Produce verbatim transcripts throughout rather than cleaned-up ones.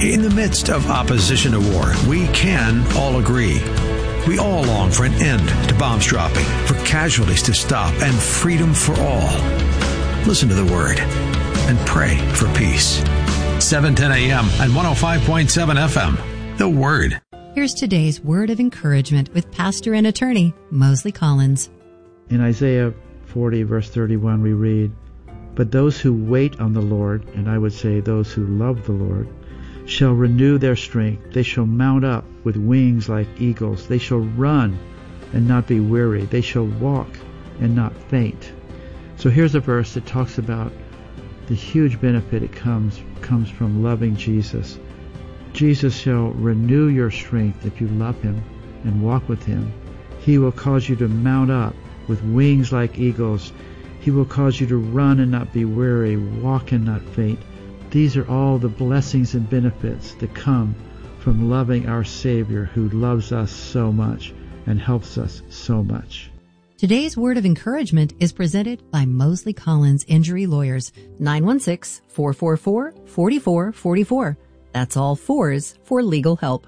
In the midst of opposition to war, we can all agree. We all long for an end to bombs dropping, for casualties to stop, and freedom for all. Listen to the Word and pray for peace. seven ten a.m. and one oh five point seven F M. The Word. Here's today's word of encouragement with pastor and attorney Mosley Collins. In Isaiah forty, verse thirty-one, we read, "But those who wait on the Lord," and I would say those who love the Lord, "shall renew their strength. They shall mount up with wings like eagles. They shall run and not be weary. They shall walk and not faint." So here's a verse that talks about the huge benefit it comes comes from loving Jesus. Jesus shall renew your strength if you love him and walk with him. He will cause you to mount up with wings like eagles. He will cause you to run and not be weary, walk and not faint. These are all the blessings and benefits that come from loving our Savior, who loves us so much and helps us so much. Today's word of encouragement is presented by Mosley Collins Injury Lawyers, nine one six, four four four, four four four four. That's all fours for legal help.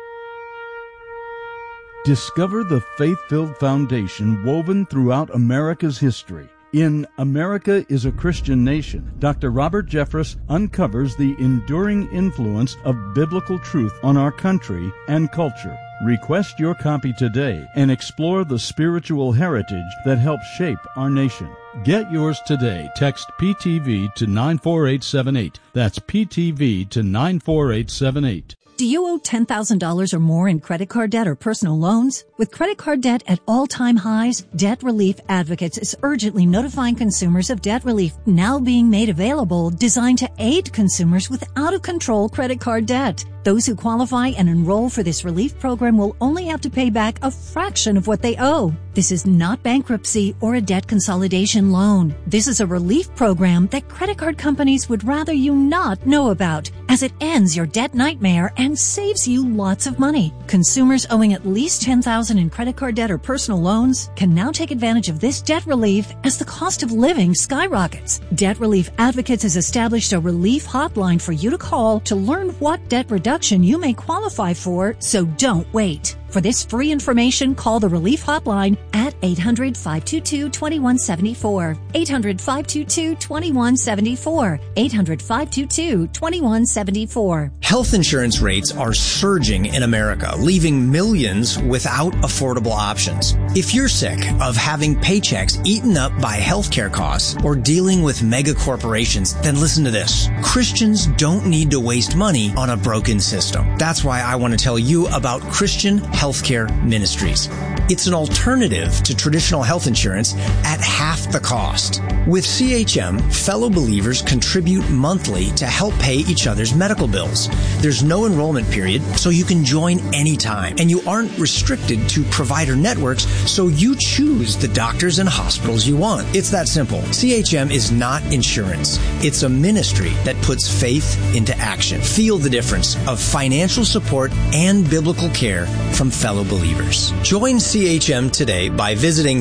Discover the faith-filled foundation woven throughout America's history. In America is a Christian Nation, Doctor Robert Jeffress uncovers the enduring influence of biblical truth on our country and culture. Request your copy today and explore the spiritual heritage that helps shape our nation. Get yours today. Text P T V to nine four eight seven eight. That's P T V to nine four eight seven eight. Do you owe ten thousand dollars or more in credit card debt or personal loans? With credit card debt at all-time highs, Debt Relief Advocates is urgently notifying consumers of debt relief now being made available, designed to aid consumers with out-of-control credit card debt. Those who qualify and enroll for this relief program will only have to pay back a fraction of what they owe. This is not bankruptcy or a debt consolidation loan. This is a relief program that credit card companies would rather you not know about, as it ends your debt nightmare and saves you lots of money. Consumers owing at least ten thousand dollars in credit card debt or personal loans can now take advantage of this debt relief as the cost of living skyrockets. Debt Relief Advocates has established a relief hotline for you to call to learn what debt reduction you may qualify for, so don't wait. For this free information, call the Relief Hotline at eight hundred, five two two, two one seven four. eight hundred, five two two, two one seven four. eight hundred, five two two, two one seven four. Health insurance rates are surging in America, leaving millions without affordable options. If you're sick of having paychecks eaten up by healthcare costs or dealing with mega corporations, then listen to this. Christians don't need to waste money on a broken system. That's why I want to tell you about Christian Healthcare Ministries. It's an alternative to traditional health insurance at half the cost. With C H M, fellow believers contribute monthly to help pay each other's medical bills. There's no enrollment period, so you can join anytime. And you aren't restricted to provider networks, so you choose the doctors and hospitals you want. It's that simple. C H M is not insurance. It's a ministry that puts faith into action. Feel the difference of financial support and biblical care from fellow believers. Join C H M today by visiting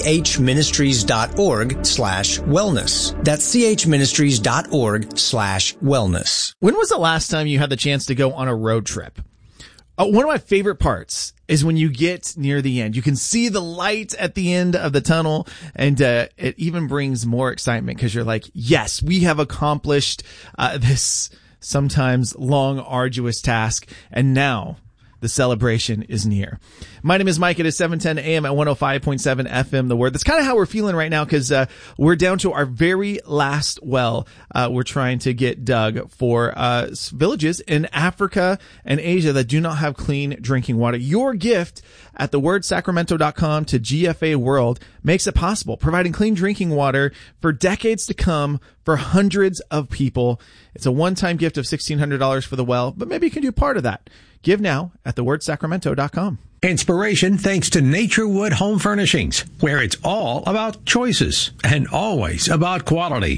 chministries.org slash wellness. That's chministries.org slash wellness. When was the last time you had the chance to go on a road trip? Uh, one of my favorite parts is when you get near the end. You can see the light at the end of the tunnel, and uh, it even brings more excitement because you're like, yes, we have accomplished uh, this sometimes long, arduous task, and now the celebration is near. My name is Mike. It is seven ten a.m. at one oh five point seven F M, The Word. That's kind of how we're feeling right now because uh, we're down to our very last well. Uh, we're trying to get dug for uh, villages in Africa and Asia that do not have clean drinking water. Your gift at the word sacramento dot com to G F A World makes it possible, providing clean drinking water for decades to come for hundreds of people. It's a one-time gift of sixteen hundred dollars for the well, but maybe you can do part of that. Give now at the word sacramento dot com. Inspiration thanks to Naturewood Home Furnishings, where it's all about choices and always about quality.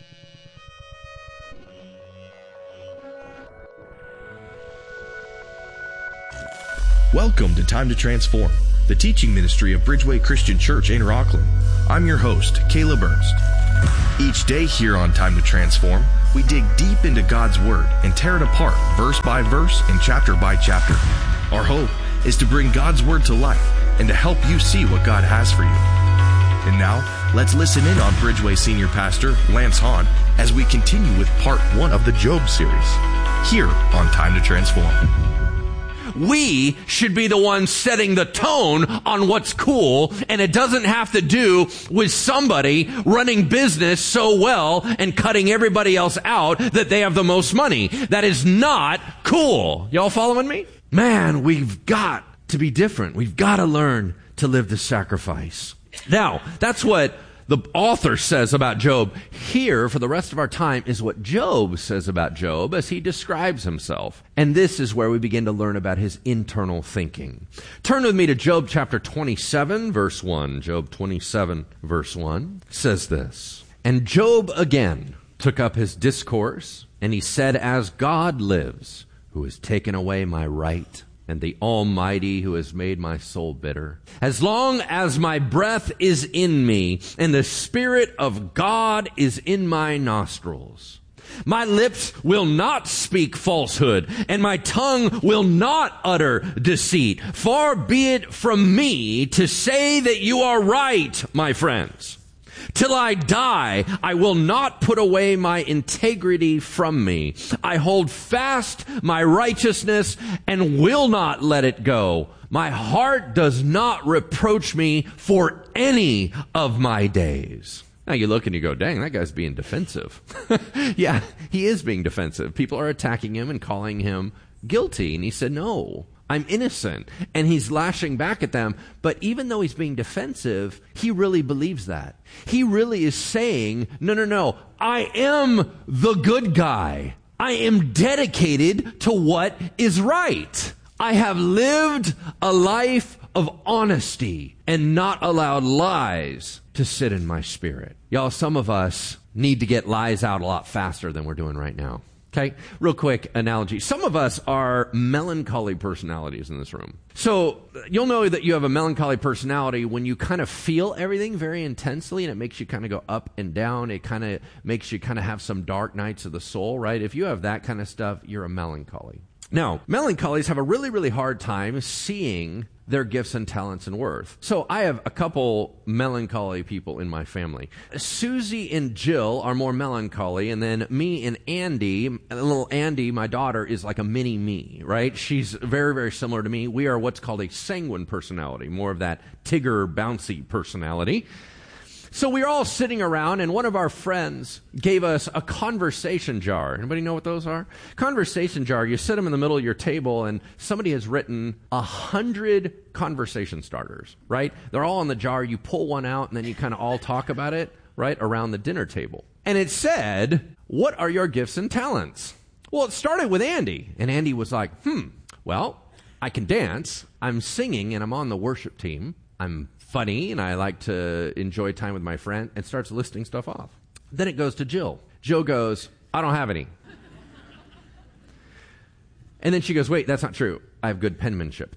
Welcome to Time to Transform, the teaching ministry of Bridgeway Christian Church in Rockland. I'm your host, Caleb Ernst. Each day here on Time to Transform, we dig deep into God's Word and tear it apart verse by verse and chapter by chapter. Our hope is to bring God's Word to life and to help you see what God has for you. And now, let's listen in on Bridgeway Senior Pastor Lance Hahn as we continue with part one of the Job series, here on Time to Transform. We should be the ones setting the tone on what's cool, and it doesn't have to do with somebody running business so well and cutting everybody else out that they have the most money. That is not cool. Y'all following me? Man, we've got to be different. We've got to learn to live the sacrifice. Now, that's what the author says about Job. Here, for the rest of our time, is what Job says about Job as he describes himself. And this is where we begin to learn about his internal thinking. Turn with me to Job chapter twenty-seven, verse one. Job twenty-seven, verse one says this. And Job again took up his discourse, and he said, As God lives, who has taken away my right, and the Almighty who has made my soul bitter. As long as my breath is in me, and the Spirit of God is in my nostrils, my lips will not speak falsehood, and my tongue will not utter deceit. Far be it from me to say that you are right, my friends. Till I die, I will not put away my integrity from me. I hold fast my righteousness and will not let it go. My heart does not reproach me for any of my days. Now you look and you go, dang, that guy's being defensive. Yeah, he is being defensive. People are attacking him and calling him guilty. And he said, no, I'm innocent. And he's lashing back at them. But even though he's being defensive, he really believes that. He really is saying, no, no, no, I am the good guy. I am dedicated to what is right. I have lived a life of honesty and not allowed lies to sit in my spirit. Y'all, some of us need to get lies out a lot faster than we're doing right now. Okay, real quick analogy. Some of us are melancholy personalities in this room. So you'll know that you have a melancholy personality when you kind of feel everything very intensely and it makes you kind of go up and down. It kind of makes you kind of have some dark nights of the soul, right? If you have that kind of stuff, you're a melancholy. Now, melancholies have a really, really hard time seeing their gifts and talents and worth. So I have a couple melancholy people in my family. Susie and Jill are more melancholy, and then me and Andy, little Andy, my daughter, is like a mini me, right? She's very, very similar to me. We are what's called a sanguine personality, more of that Tigger bouncy personality. So we were all sitting around, and one of our friends gave us a conversation jar. Anybody know what those are? Conversation jar, you sit them in the middle of your table, and somebody has written a hundred conversation starters, right? They're all in the jar. You pull one out, and then you kind of all talk about it, right, around the dinner table. And it said, what are your gifts and talents? Well, it started with Andy, and Andy was like, hmm, well, I can dance, I'm singing, and I'm on the worship team. I'm funny, and I like to enjoy time with my friend, and starts listing stuff off. Then it goes to Jill. Jill goes, I don't have any. And then she goes, wait, that's not true. I have good penmanship.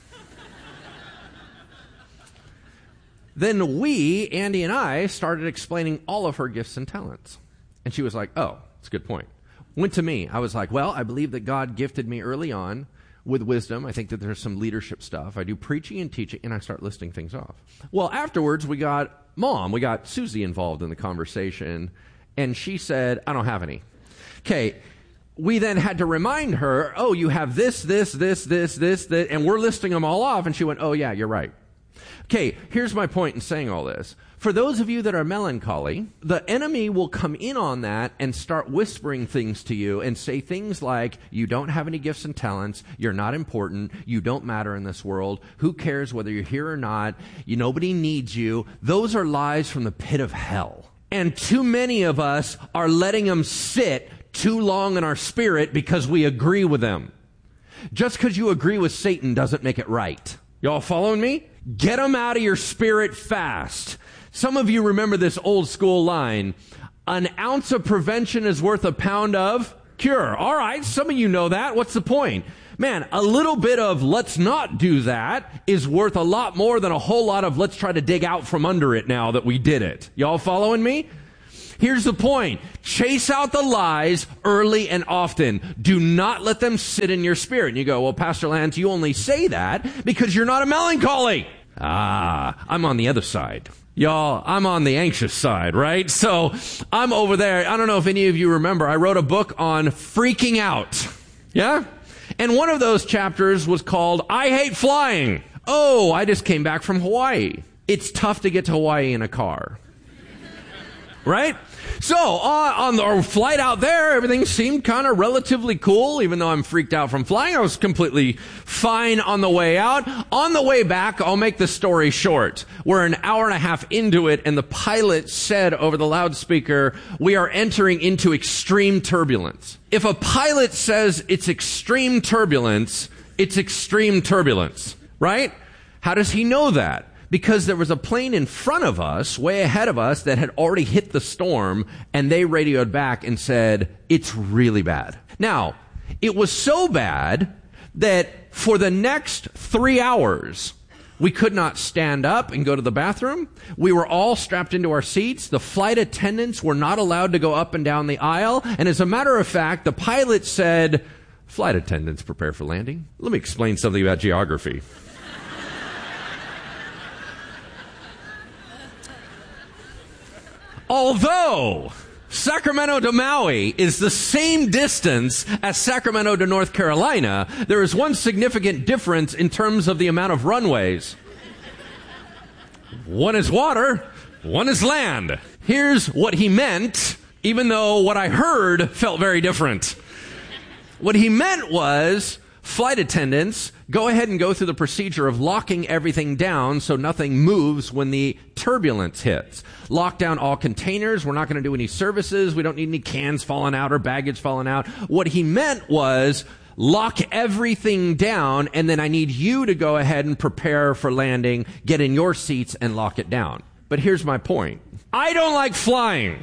Then we, Andy and I, started explaining all of her gifts and talents. And she was like, oh, that's a good point. Went to me. I was like, well, I believe that God gifted me early on with wisdom. I think that there's some leadership stuff. I do preaching and teaching, and I start listing things off. Well, afterwards, we got Mom. We got Susie involved in the conversation, and she said, I don't have any. Okay, we then had to remind her, oh, you have this, this, this, this, this, this, and we're listing them all off, and she went, oh, yeah, you're right. Okay, here's my point in saying all this. For those of you that are melancholy, the enemy will come in on that and start whispering things to you and say things like, you don't have any gifts and talents, you're not important, you don't matter in this world, who cares whether you're here or not, you, nobody needs you. Those are lies from the pit of hell. And too many of us are letting them sit too long in our spirit because we agree with them. Just because you agree with Satan doesn't make it right. Y'all following me? Get them out of your spirit fast. Some of you remember this old school line, an ounce of prevention is worth a pound of cure. All right, some of you know that. What's the point? Man, a little bit of let's not do that is worth a lot more than a whole lot of let's try to dig out from under it now that we did it. Y'all following me? Here's the point. Chase out the lies early and often. Do not let them sit in your spirit. And you go, well, Pastor Lance, you only say that because you're not a melancholy. Ah, I'm on the other side. Y'all, I'm on the anxious side, right? So I'm over there. I don't know if any of you remember, I wrote a book on freaking out. Yeah? And one of those chapters was called, I Hate Flying. Oh, I just came back from Hawaii. It's tough to get to Hawaii in a car. Right? So, uh, on the flight out there, everything seemed kind of relatively cool. Even though I'm freaked out from flying, I was completely fine on the way out. On the way back, I'll make the story short. We're an hour and a half into it, and the pilot said over the loudspeaker, we are entering into extreme turbulence. If a pilot says it's extreme turbulence, it's extreme turbulence, right? How does he know that? Because there was a plane in front of us, way ahead of us, that had already hit the storm, and they radioed back and said, it's really bad. Now, it was so bad that for the next three hours, we could not stand up and go to the bathroom. We were all strapped into our seats. The flight attendants were not allowed to go up and down the aisle. And as a matter of fact, the pilot said, flight attendants, prepare for landing. Let me explain something about geography. Although Sacramento to Maui is the same distance as Sacramento to North Carolina, there is one significant difference in terms of the amount of runways. One is water, one is land. Here's what he meant, even though what I heard felt very different. What he meant was, flight attendants, go ahead and go through the procedure of locking everything down so nothing moves when the turbulence hits. Lock down all containers. We're not going to do any services. We don't need any cans falling out or baggage falling out. What he meant was lock everything down, and then I need you to go ahead and prepare for landing, get in your seats, and lock it down. But here's my point. I don't like flying.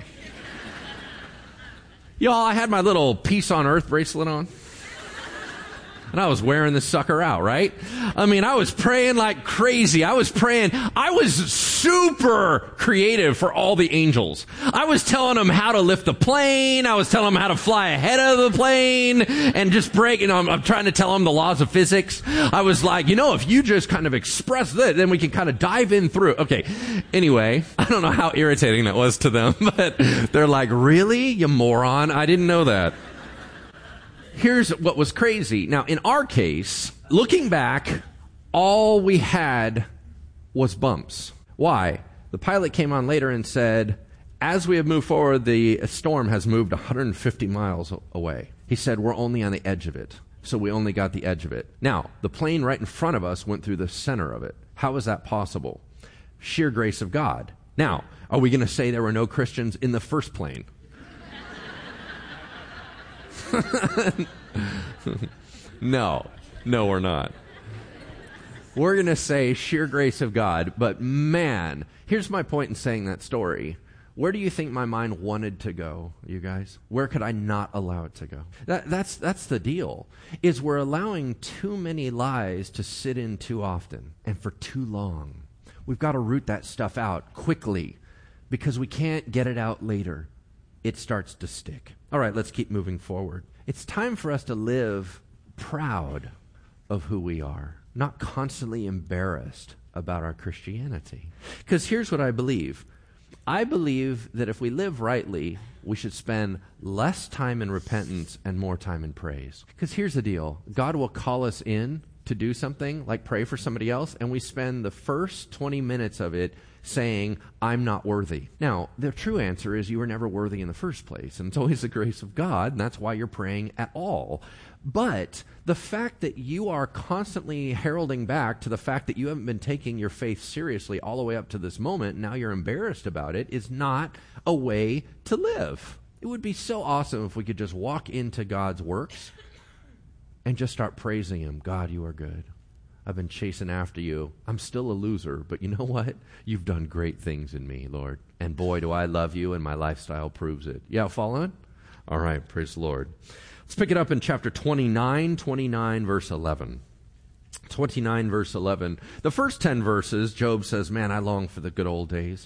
Y'all, I had my little Peace on Earth bracelet on. And I was wearing this sucker out, right? I mean, I was praying like crazy. I was praying. I was super creative for all the angels. I was telling them how to lift the plane. I was telling them how to fly ahead of the plane and just break, you know, I'm, I'm trying to tell them the laws of physics. I was like, you know, if you just kind of express that, then we can kind of dive in through. Okay. Anyway, I don't know how irritating that was to them, but they're like, really? You moron? I didn't know that. Here's what was crazy. Now, in our case, looking back, all we had was bumps. Why? The pilot came on later and said, as we have moved forward, the storm has moved one hundred fifty miles away. He said, we're only on the edge of it. So we only got the edge of it. Now, the plane right in front of us went through the center of it. How is that possible? Sheer grace of God. Now, are we going to say there were no Christians in the first plane? No, no, we're not. We're going to say sheer grace of God, but man, here's my point in saying that story. Where do you think my mind wanted to go, you guys? Where could I not allow it to go? That, that's, that's the deal, is we're allowing too many lies to sit in too often and for too long. We've got to root that stuff out quickly because we can't get it out later. It starts to stick. All right, let's keep moving forward. It's time for us to live proud of who we are, not constantly embarrassed about our Christianity. Because here's what I believe. I believe that if we live rightly, we should spend less time in repentance and more time in praise. Because here's the deal. God will call us in to do something, like pray for somebody else, and we spend the first twenty minutes of it saying, I'm not worthy. Now, the true answer is you were never worthy in the first place, and it's always the grace of God, and that's why you're praying at all. But the fact that you are constantly heralding back to the fact that you haven't been taking your faith seriously all the way up to this moment, and now you're embarrassed about it, is not a way to live. It would be so awesome if we could just walk into God's works and just start praising Him. God, you are good. I've been chasing after you. I'm still a loser, but you know what? You've done great things in me, Lord. And boy, do I love you, and my lifestyle proves it. Yeah, following? All right, praise the Lord. Let's pick it up in chapter twenty-nine, twenty-nine, verse eleven. twenty-nine, verse eleven. The first ten verses, Job says, man, I long for the good old days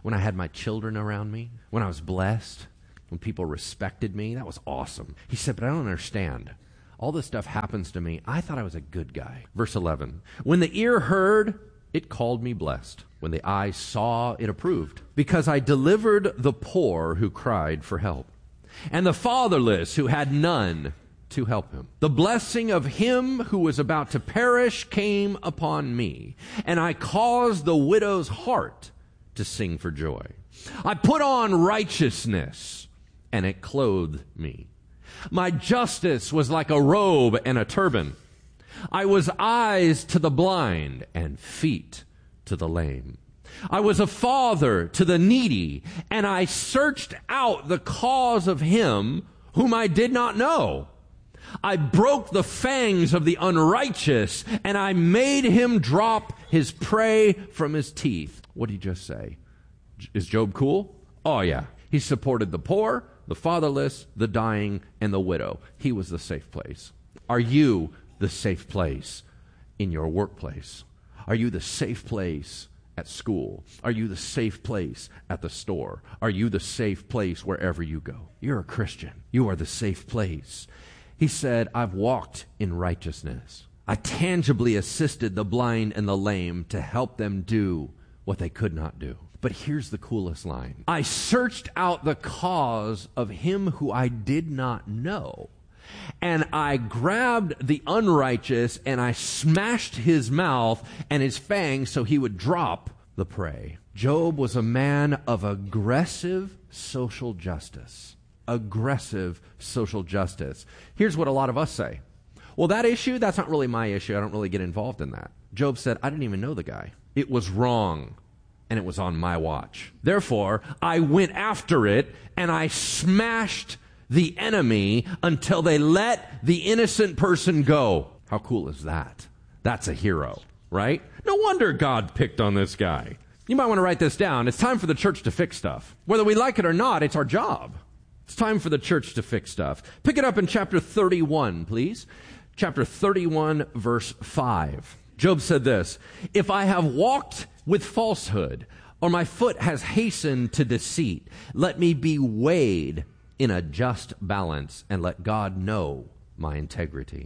when I had my children around me, when I was blessed, when people respected me. That was awesome. He said, but I don't understand. All this stuff happens to me. I thought I was a good guy. Verse eleven, when the ear heard, it called me blessed. When the eye saw, it approved. Because I delivered the poor who cried for help, and the fatherless who had none to help him. The blessing of him who was about to perish came upon me, and I caused the widow's heart to sing for joy. I put on righteousness, and it clothed me. My justice was like a robe and a turban. I was eyes to the blind and feet to the lame. I was a father to the needy, and I searched out the cause of him whom I did not know. I broke the fangs of the unrighteous, and I made him drop his prey from his teeth. What did he just say? Is Job cool? Oh, yeah. He supported the poor, the fatherless, the dying, and the widow. He was the safe place. Are you the safe place in your workplace? Are you the safe place at school? Are you the safe place at the store? Are you the safe place wherever you go? You're a Christian. You are the safe place. He said, I've walked in righteousness. I tangibly assisted the blind and the lame to help them do what they could not do. But here's the coolest line. I searched out the cause of him who I did not know, and I grabbed the unrighteous, and I smashed his mouth and his fangs so he would drop the prey. Job was a man of aggressive social justice. Aggressive social justice. Here's what a lot of us say. Well, that issue, that's not really my issue. I don't really get involved in that. Job said, I didn't even know the guy. It was wrong, and it was on my watch. Therefore, I went after it, and I smashed the enemy until they let the innocent person go. How cool is that? That's a hero, right? No wonder God picked on this guy. You might want to write this down. It's time for the church to fix stuff. Whether we like it or not, it's our job. It's time for the church to fix stuff. Pick it up in chapter thirty-one, please. Chapter thirty-one, verse five. Job said this, if I have walked with falsehood, or my foot has hastened to deceit, let me be weighed in a just balance, and let God know my integrity.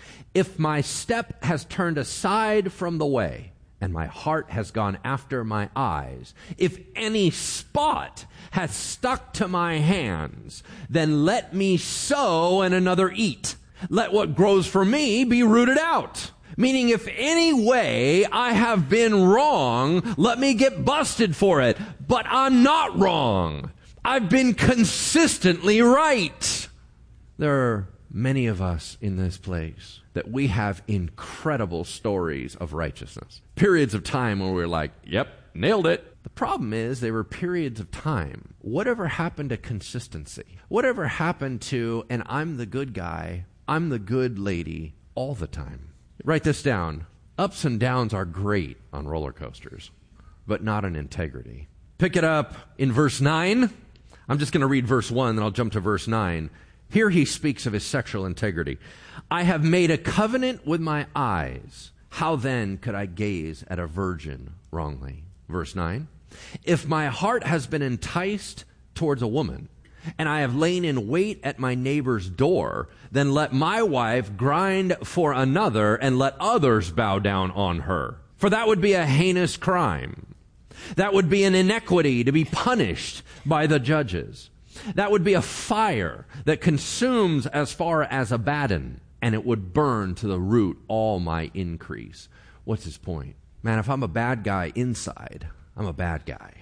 If my step has turned aside from the way, and my heart has gone after my eyes, if any spot has stuck to my hands, then let me sow and another eat. Let what grows for me be rooted out. Meaning, if any way I have been wrong, let me get busted for it. But I'm not wrong. I've been consistently right. There are many of us in this place that we have incredible stories of righteousness. Periods of time where we're like, yep, nailed it. The problem is there were periods of time. Whatever happened to consistency? Whatever happened to, and I'm the good guy, I'm the good lady all the time? Write this down. Ups and downs are great on roller coasters, but not on integrity. Pick it up in verse nine. I'm just going to read verse one, then I'll jump to verse nine. Here he speaks of his sexual integrity. I have made a covenant with my eyes. How then could I gaze at a virgin wrongly? Verse nine. If my heart has been enticed towards a woman, and I have lain in wait at my neighbor's door, then let my wife grind for another, and let others bow down on her. For that would be a heinous crime. That would be an iniquity to be punished by the judges. That would be a fire that consumes as far as Abaddon, and it would burn to the root all my increase. What's his point? Man, if I'm a bad guy inside, I'm a bad guy.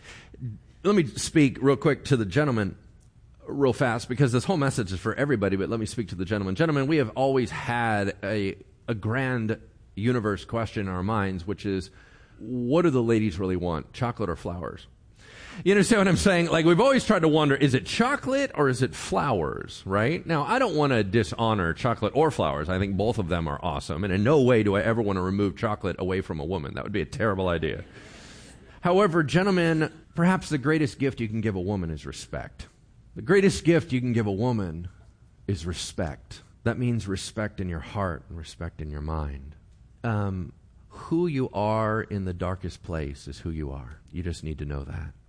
Let me speak real quick to the gentleman real fast, because this whole message is for everybody, but let me speak to the gentleman. Gentlemen, we have always had a, a grand universe question in our minds, which is, what do the ladies really want, chocolate or flowers? You understand what I'm saying? Like, we've always tried to wonder, is it chocolate or is it flowers, right? Now, I don't want to dishonor chocolate or flowers. I think both of them are awesome, and in no way do I ever want to remove chocolate away from a woman. That would be a terrible idea. However, gentlemen, perhaps the greatest gift you can give a woman is respect. The greatest gift you can give a woman is respect. That means respect in your heart and respect in your mind. Um, who you are in the darkest place is who you are. You just need to know that.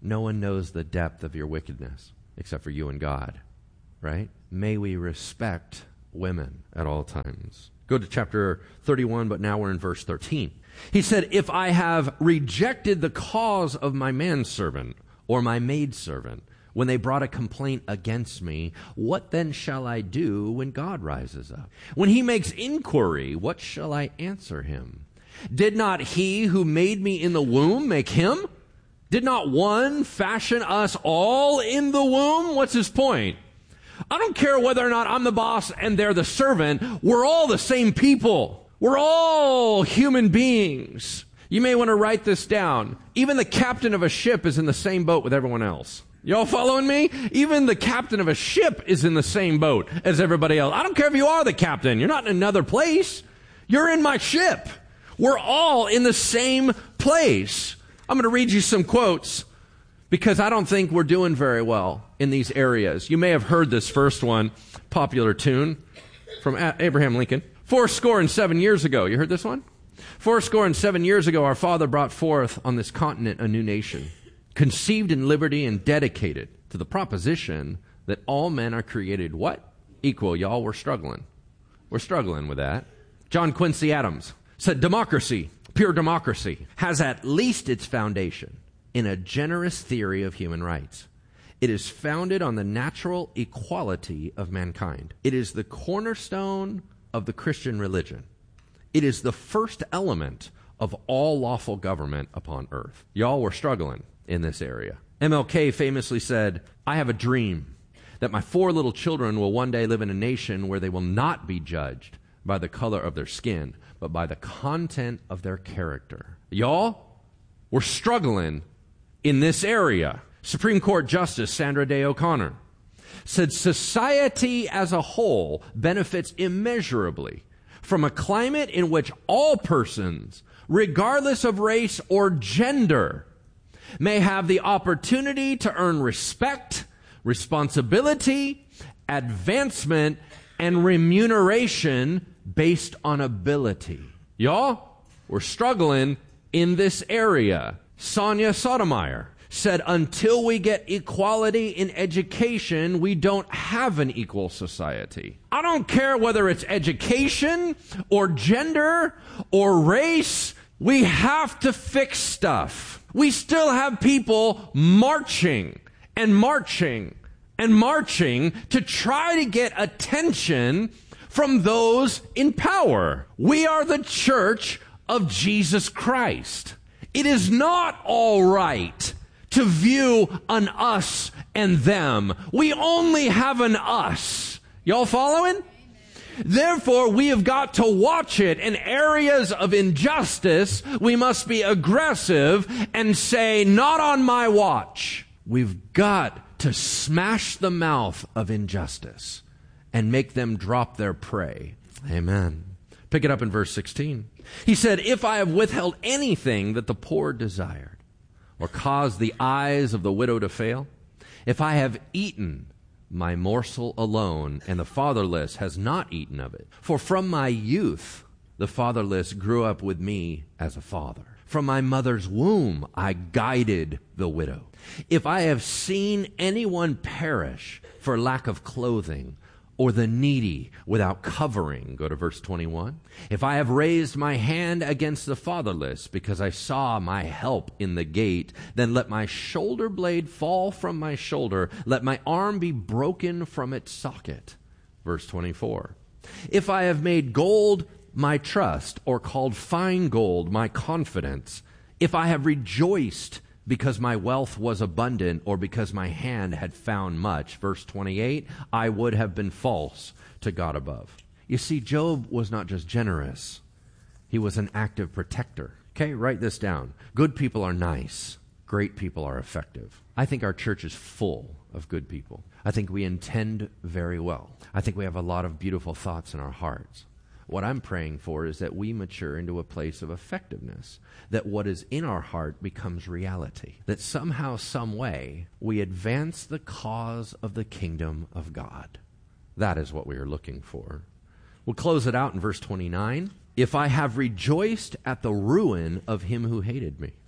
no one knows the depth of your wickedness except for you and God, right? May we respect women at all times. Go to chapter thirty-one, but now we're in verse thirteen. He said, if I have rejected the cause of my manservant or my maidservant, when they brought a complaint against me, what then shall I do when God rises up? When he makes inquiry, what shall I answer him? Did not he who made me in the womb make him? Did not one fashion us all in the womb? What's his point? I don't care whether or not I'm the boss and they're the servant. We're all the same people. We're all human beings. You may want to write this down. Even the captain of a ship is in the same boat with everyone else. Y'all following me? Even the captain of a ship is in the same boat as everybody else. I don't care if you are the captain. You're not in another place. You're in my ship. We're all in the same place. I'm going to read you some quotes because I don't think we're doing very well in these areas. You may have heard this first one, popular tune from Abraham Lincoln. Four score and seven years ago. You heard this one? Four score and seven years ago, our Father brought forth on this continent a new nation, conceived in liberty and dedicated to the proposition that all men are created what? Equal. Y'all, we're struggling. We're struggling with that. John Quincy Adams said, democracy, pure democracy, has at least its foundation in a generous theory of human rights. It is founded on the natural equality of mankind. It is the cornerstone of the Christian religion. It is the first element of all lawful government upon earth. Y'all were struggling in this area. M L K famously said, I have a dream that my four little children will one day live in a nation where they will not be judged by the color of their skin, but by the content of their character. Y'all, we're struggling in this area. Supreme Court Justice Sandra Day O'Connor said society as a whole benefits immeasurably from a climate in which all persons, regardless of race or gender, may have the opportunity to earn respect, responsibility, advancement, and remuneration based on ability. Y'all, we're struggling in this area. Sonia Sotomayor said, until we get equality in education, we don't have an equal society. I don't care whether it's education or gender or race. We have to fix stuff. We still have people marching and marching and marching to try to get attention from those in power. We are the church of Jesus Christ. It is not all right to view an us and them. We only have an us. Y'all following? Amen. Therefore, we have got to watch it. In areas of injustice, we must be aggressive and say, not on my watch. We've got to smash the mouth of injustice and make them drop their prey. Amen. Pick it up in verse sixteen. He said, if I have withheld anything that the poor desired, or caused the eyes of the widow to fail, if I have eaten my morsel alone, and the fatherless has not eaten of it, for from my youth the fatherless grew up with me as a father. From my mother's womb I guided the widow. If I have seen anyone perish for lack of clothing, or the needy without covering. Go to verse twenty-one. If I have raised my hand against the fatherless because I saw my help in the gate, then let my shoulder blade fall from my shoulder. Let my arm be broken from its socket. Verse twenty-four. If I have made gold my trust, or called fine gold my confidence, if I have rejoiced because my wealth was abundant, or because my hand had found much. Verse twenty-eight, I would have been false to God above. You see, Job was not just generous. He was an active protector. Okay, write this down. Good people are nice. Great people are effective. I think our church is full of good people. I think we intend very well. I think we have a lot of beautiful thoughts in our hearts. What I'm praying for is that we mature into a place of effectiveness, that what is in our heart becomes reality, that somehow, some way, we advance the cause of the kingdom of God. That is what we are looking for. We'll close it out in verse twenty-nine. If I have rejoiced at the ruin of him who hated me.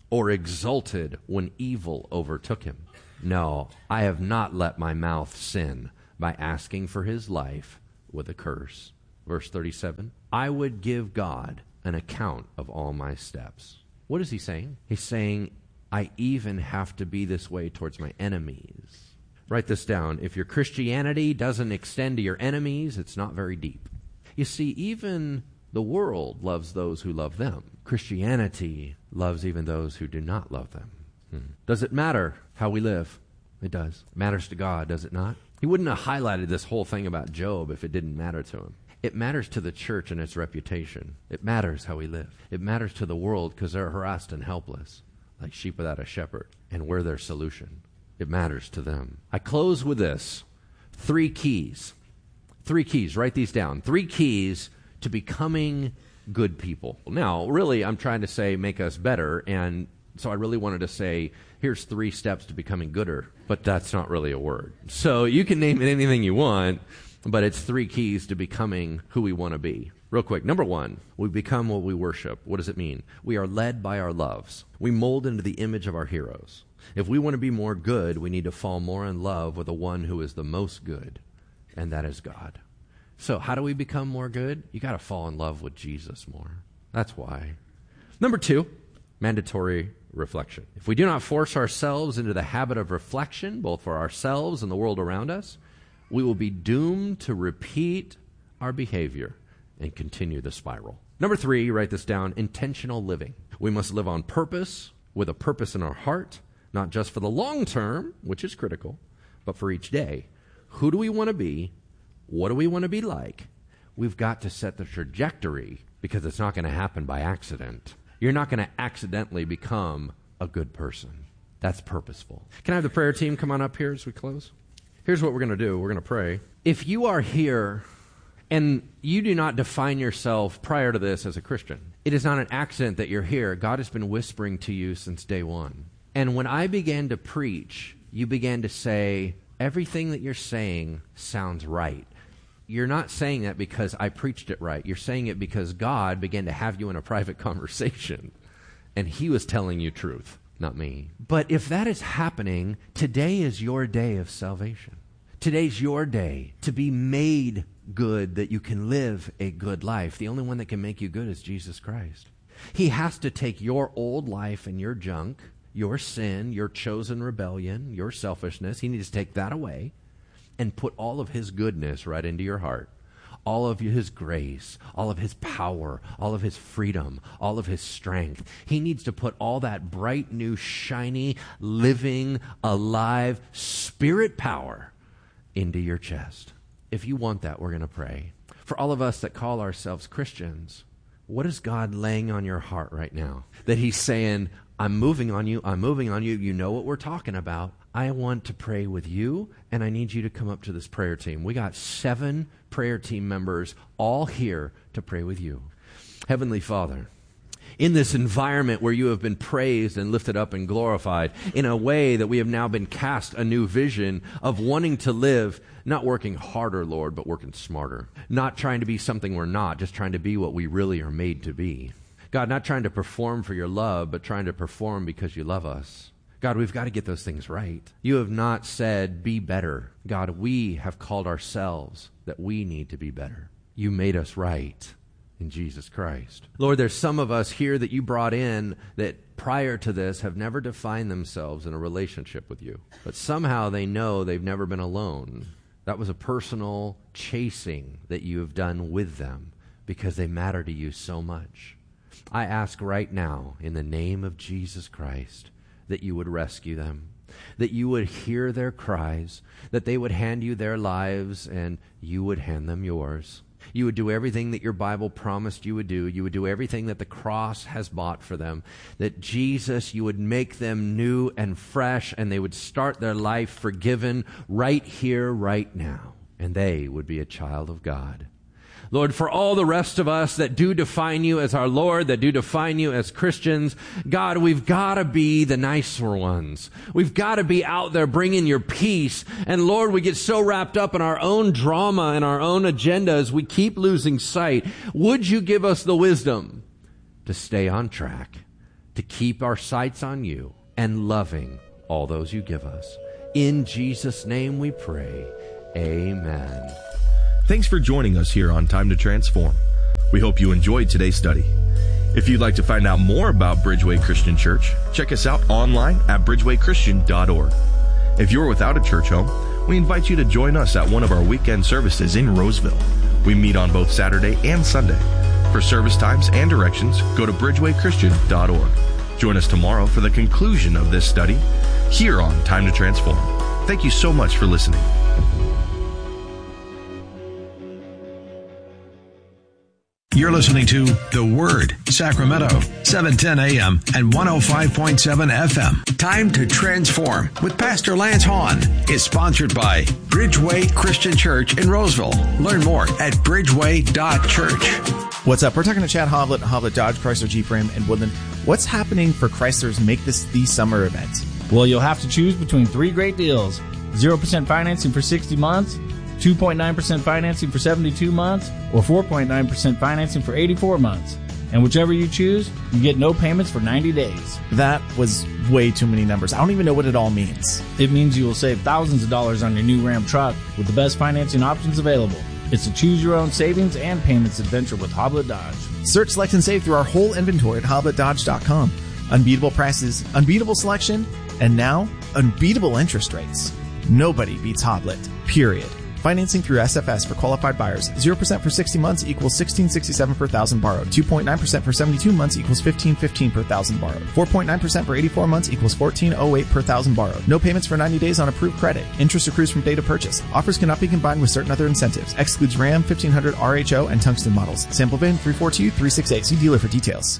or exulted when evil overtook him. No, I have not let my mouth sin by asking for his life with a curse. Verse thirty-seven, I would give God an account of all my steps. What is he saying? He's saying, I even have to be this way towards my enemies. Write this down. If your Christianity doesn't extend to your enemies, it's not very deep. You see, even the world loves those who love them. Christianity loves even those who do not love them. Hmm. Does it matter how we live? It does. It matters to God, does it not? He wouldn't have highlighted this whole thing about Job if it didn't matter to him. It matters to the church and its reputation. It matters how we live. It matters to the world because they're harassed and helpless, like sheep without a shepherd, and we're their solution. It matters to them. I close with this. Three keys. Three keys. Write these down. Three keys to becoming good people. Now, really, I'm trying to say make us better, and so I really wanted to say, here's three steps to becoming gooder, but that's not really a word. So you can name it anything you want, but it's three keys to becoming who we want to be. Real quick. Number one, we become what we worship. What does it mean? We are led by our loves. We mold into the image of our heroes. If we want to be more good, we need to fall more in love with the one who is the most good, and that is God. So how do we become more good? You got to fall in love with Jesus more. That's why. Number two, mandatory reflection. If we do not force ourselves into the habit of reflection, both for ourselves and the world around us, we will be doomed to repeat our behavior and continue the spiral. Number three, write this down, intentional living. We must live on purpose, with a purpose in our heart, not just for the long term, which is critical, but for each day. Who do we want to be? What do we want to be like? We've got to set the trajectory because it's not going to happen by accident. You're not going to accidentally become a good person. That's purposeful. Can I have the prayer team come on up here as we close? Here's what we're going to do. We're going to pray. If you are here and you do not define yourself prior to this as a Christian, it is not an accident that you're here. God has been whispering to you since day one. And when I began to preach, you began to say, everything that you're saying sounds right. You're not saying that because I preached it right. You're saying it because God began to have you in a private conversation, and he was telling you truth, not me. But if that is happening, today is your day of salvation. Today's your day to be made good, that you can live a good life. The only one that can make you good is Jesus Christ. He has to take your old life and your junk, your sin, your chosen rebellion, your selfishness. He needs to take that away and put all of his goodness right into your heart. All of his grace, all of his power, all of his freedom, all of his strength. He needs to put all that bright, new, shiny, living, alive, spirit power into your chest. If you want that, we're going to pray. For all of us that call ourselves Christians, what is God laying on your heart right now? That he's saying, I'm moving on you, I'm moving on you, you know what we're talking about. I want to pray with you, and I need you to come up to this prayer team. We got seven prayer team members all here to pray with you. Heavenly Father, in this environment where you have been praised and lifted up and glorified, in a way that we have now been cast a new vision of wanting to live, not working harder, Lord, but working smarter. Not trying to be something we're not, just trying to be what we really are made to be. God, not trying to perform for your love, but trying to perform because you love us. God, we've got to get those things right. You have not said, be better. God, we have called ourselves that we need to be better. You made us right in Jesus Christ. Lord, there's some of us here that you brought in that prior to this have never defined themselves in a relationship with you. But somehow they know they've never been alone. That was a personal chasing that you have done with them because they matter to you so much. I ask right now, in the name of Jesus Christ, that you would rescue them, that you would hear their cries, that they would hand you their lives and you would hand them yours. You would do everything that your Bible promised you would do. You would do everything that the cross has bought for them. That Jesus, you would make them new and fresh, and they would start their life forgiven right here, right now. And they would be a child of God. Lord, for all the rest of us that do define you as our Lord, that do define you as Christians, God, we've got to be the nicer ones. We've got to be out there bringing your peace. And Lord, we get so wrapped up in our own drama and our own agendas, we keep losing sight. Would you give us the wisdom to stay on track, to keep our sights on you and loving all those you give us. In Jesus' name we pray. Amen. Thanks for joining us here on Time to Transform. We hope you enjoyed today's study. If you'd like to find out more about Bridgeway Christian Church, check us out online at bridgeway christian dot org. If you're without a church home, we invite you to join us at one of our weekend services in Roseville. We meet on both Saturday and Sunday. For service times and directions, go to bridgeway christian dot org. Join us tomorrow for the conclusion of this study here on Time to Transform. Thank you so much for listening. You're listening to The Word, Sacramento, seven ten a.m. and one oh five point seven F M. Time to Transform with Pastor Lance Hahn is sponsored by Bridgeway Christian Church in Roseville. Learn more at bridgeway dot church. What's up? We're talking to Chad Hovlet, Hovlet Dodge, Chrysler, Jeep Ram, and Woodland. What's happening for Chrysler's Make This the Summer event? Well, you'll have to choose between three great deals. zero percent financing for sixty months, two point nine percent financing for seventy-two months, or four point nine percent financing for eighty-four months. And whichever you choose, you get no payments for ninety days. That was way too many numbers. I don't even know what it all means. It means you will save thousands of dollars on your new Ram truck with the best financing options available. It's a choose-your-own savings and payments adventure with Hovlet Dodge. Search, select, and save through our whole inventory at hoblet dodge dot com. Unbeatable prices, unbeatable selection, and now unbeatable interest rates. Nobody beats Hovlet, period. Financing through S F S for qualified buyers. zero percent for sixty months equals sixteen sixty-seven per thousand borrowed. two point nine percent for seventy-two months equals fifteen fifteen per thousand borrowed. four point nine percent for eighty-four months equals fourteen oh eight per thousand borrowed. No payments for ninety days on approved credit. Interest accrues from date of purchase. Offers cannot be combined with certain other incentives. Excludes Ram, fifteen hundred R H O, and Tungsten models. Sample V I N three four two three six eight. See dealer for details.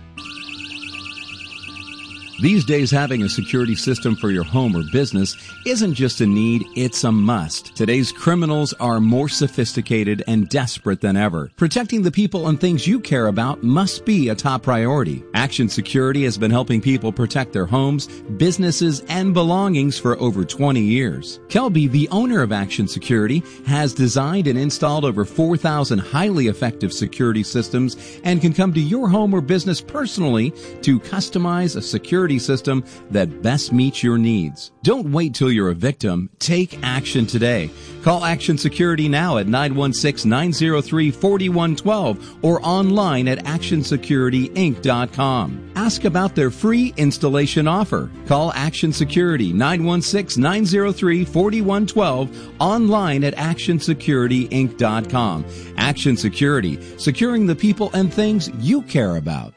These days, having a security system for your home or business isn't just a need, it's a must. Today's criminals are more sophisticated and desperate than ever. Protecting the people and things you care about must be a top priority. Action Security has been helping people protect their homes, businesses, and belongings for over twenty years. Kelby, the owner of Action Security, has designed and installed over four thousand highly effective security systems and can come to your home or business personally to customize a security system that best meets your needs. Don't wait till you're a victim. Take action today. Call Action Security now at nine one six, nine oh three, four one one two or online at action security inc dot com. Ask about their free installation offer. Call Action Security nine one six, nine oh three, four one one two online at action security inc dot com. Action Security, securing the people and things you care about.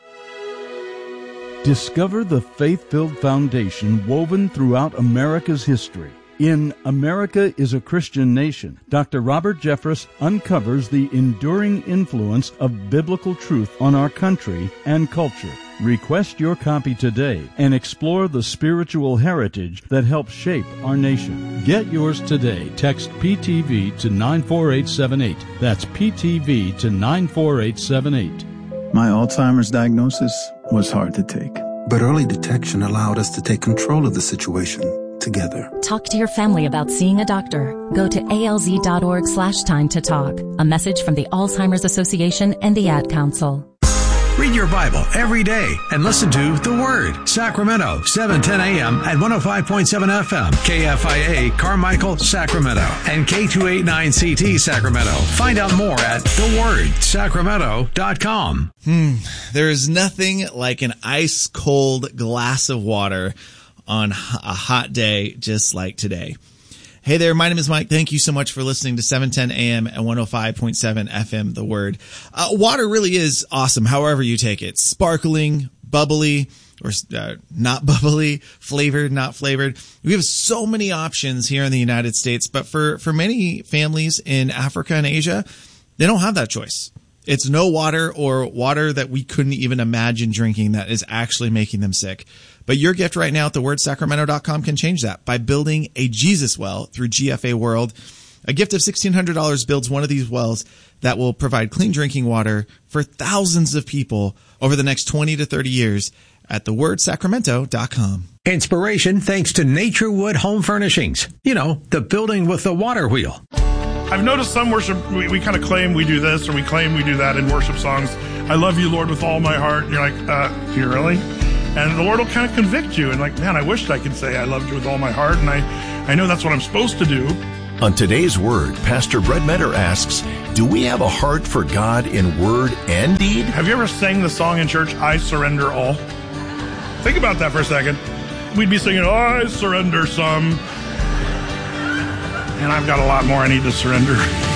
Discover the faith-filled foundation woven throughout America's history. In America is a Christian Nation, Doctor Robert Jeffress uncovers the enduring influence of biblical truth on our country and culture. Request your copy today and explore the spiritual heritage that helps shape our nation. Get yours today. Text P T V to nine four eight seven eight. That's P T V to nine four eight seven eight. My Alzheimer's diagnosis was hard to take. But early detection allowed us to take control of the situation together. Talk to your family about seeing a doctor. Go to alz.org slash time to talk. A message from the Alzheimer's Association and the Ad Council. Read your Bible every day and listen to The Word, Sacramento, seven ten a.m. and one oh five point seven F M, K F I A, Carmichael, Sacramento, and K two eighty-nine C T, Sacramento. Find out more at the word sacramento dot com. Hmm. There is nothing like an ice cold glass of water on a hot day just like today. Hey there, my name is Mike. Thank you so much for listening to seven ten a.m. and one oh five point seven F M, The Word. Uh, water really is awesome, however you take it. Sparkling, bubbly, or uh, not bubbly, flavored, not flavored. We have so many options here in the United States, but for, for many families in Africa and Asia, they don't have that choice. It's no water or water that we couldn't even imagine drinking that is actually making them sick. But your gift right now at the word sacramento dot com can change that by building a Jesus well through G F A World. A gift of sixteen hundred dollars builds one of these wells that will provide clean drinking water for thousands of people over the next twenty to thirty years at the word sacramento dot com. Inspiration thanks to Naturewood Home Furnishings. You know, the building with the water wheel. I've noticed some worship, we, we kind of claim we do this or we claim we do that in worship songs. I love you, Lord, with all my heart. And you're like, uh, do you really? And the Lord will kind of convict you and like, man, I wish I could say I loved you with all my heart, and I, I know that's what I'm supposed to do. On today's Word, Pastor Brett Metter asks, do we have a heart for God in word and deed? Have you ever sang the song in church, I Surrender All? Think about that for a second. We'd be singing, I surrender some. And I've got a lot more I need to surrender.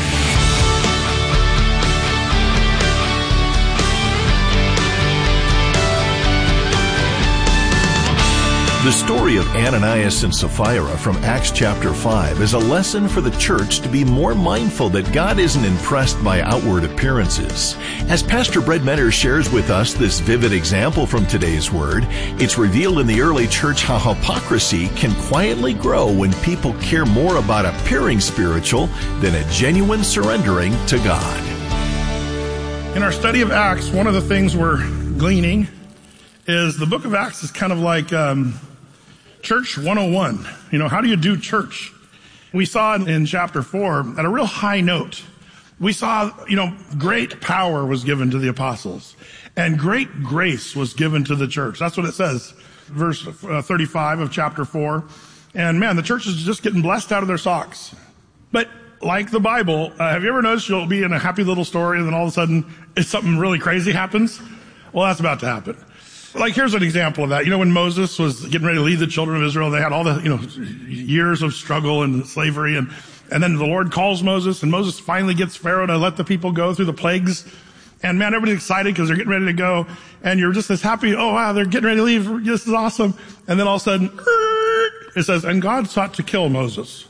The story of Ananias and Sapphira from Acts chapter five is a lesson for the church to be more mindful that God isn't impressed by outward appearances. As Pastor Brett Metter shares with us this vivid example from today's Word, it's revealed in the early church how hypocrisy can quietly grow when people care more about appearing spiritual than a genuine surrendering to God. In our study of Acts, one of the things we're gleaning is the book of Acts is kind of like um, Church one oh one. You know, how do you do church? We saw in chapter four, at a real high note, we saw, you know, great power was given to the apostles and great grace was given to the church. That's what it says, verse thirty-five of chapter four. And man, the church is just getting blessed out of their socks. But like the Bible, uh, have you ever noticed you'll be in a happy little story and then all of a sudden it's something really crazy happens? Well, that's about to happen. Like, here's an example of that. You know, when Moses was getting ready to lead the children of Israel, they had all the, you know, years of struggle and slavery. And, and then the Lord calls Moses, and Moses finally gets Pharaoh to let the people go through the plagues. And man, everybody's excited because they're getting ready to go. And you're just as happy. Oh, wow, they're getting ready to leave. This is awesome. And then all of a sudden, it says, and God sought to kill Moses.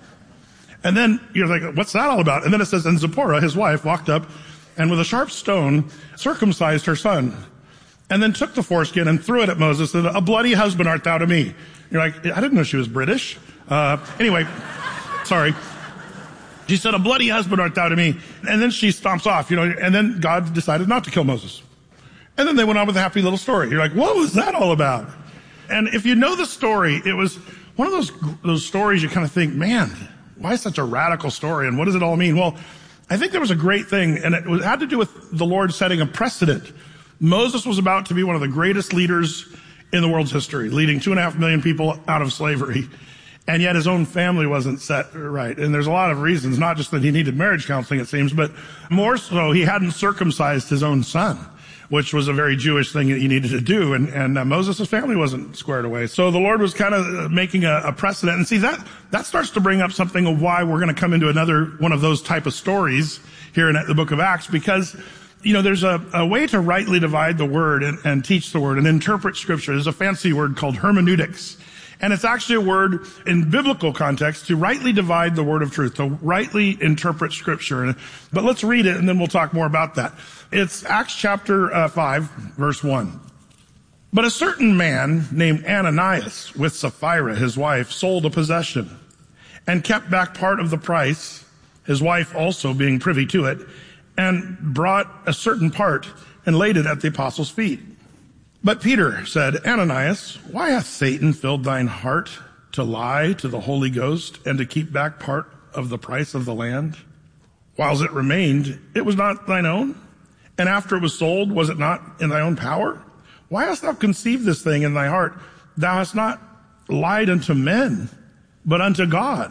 And then you're like, what's that all about? And then it says, and Zipporah, his wife, walked up and with a sharp stone circumcised her son. And then took the foreskin and threw it at Moses and said, a bloody husband art thou to me. You're like, I didn't know she was British. Uh, anyway, sorry. She said, a bloody husband art thou to me. And then she stomps off, you know, and then God decided not to kill Moses. And then they went on with a happy little story. You're like, what was that all about? And if you know the story, it was one of those, those stories you kind of think, man, why such a radical story? And what does it all mean? Well, I think there was a great thing, and it had to do with the Lord setting a precedent. Moses was about to be one of the greatest leaders in the world's history, leading two and a half million people out of slavery. And yet his own family wasn't set right. And there's a lot of reasons, not just that he needed marriage counseling, it seems, but more so he hadn't circumcised his own son, which was a very Jewish thing that he needed to do. And, and uh, Moses' family wasn't squared away. So the Lord was kind of making a, a precedent. And see, that, that starts to bring up something of why we're going to come into another one of those type of stories here in the book of Acts, because you know, there's a, a way to rightly divide the word and, and teach the word and interpret scripture. There's a fancy word called hermeneutics. And it's actually a word in biblical context to rightly divide the word of truth, to rightly interpret scripture. But let's read it and then we'll talk more about that. It's Acts chapter uh, five, verse one. But a certain man named Ananias with Sapphira, his wife, sold a possession and kept back part of the price, his wife also being privy to it, and brought a certain part and laid it at the apostles' feet. But Peter said, Ananias, why hath Satan filled thine heart to lie to the Holy Ghost and to keep back part of the price of the land? Whiles it remained, it was not thine own? And after it was sold, was it not in thy own power? Why hast thou conceived this thing in thy heart? Thou hast not lied unto men, but unto God.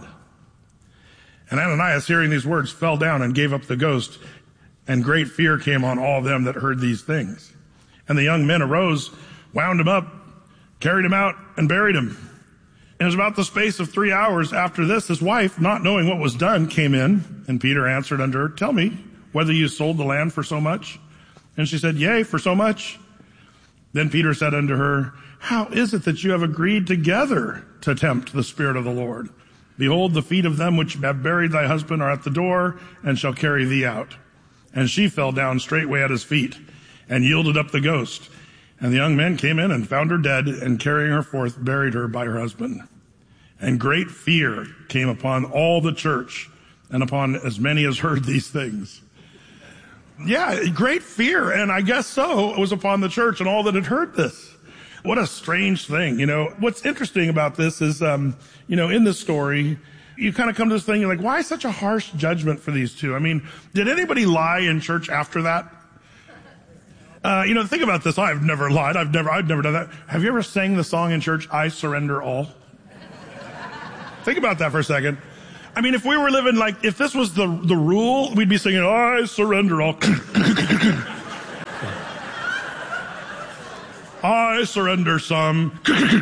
And Ananias, hearing these words, fell down and gave up the ghost. And great fear came on all them that heard these things. And the young men arose, wound him up, carried him out, and buried him. And it was about the space of three hours after this, his wife, not knowing what was done, came in. And Peter answered unto her, tell me whether you sold the land for so much. And she said, yea, for so much. Then Peter said unto her, how is it that you have agreed together to tempt the Spirit of the Lord? Behold, the feet of them which have buried thy husband are at the door, and shall carry thee out. And she fell down straightway at his feet and yielded up the ghost. And the young men came in and found her dead, and carrying her forth, buried her by her husband. And great fear came upon all the church and upon as many as heard these things. Yeah, great fear. And I guess so, it was upon the church and all that had heard this. What a strange thing. You know, what's interesting about this is, um, you know, in this story, you kind of come to this thing, you're like, why such a harsh judgment for these two? I mean, did anybody lie in church after that? Uh, you know, think about this. I've never lied. I've never, I've never done that. Have you ever sang the song in church, I Surrender All? Think about that for a second. I mean, if we were living like, if this was the, the rule, we'd be singing, I surrender all. I surrender some.